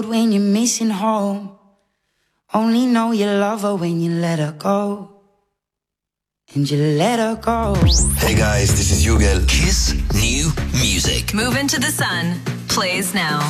when you're missing home. Only know you love her when you let her go. And you let her go. Hey guys, this is Yugel. Kiss New Music. Move Into the Sun plays now.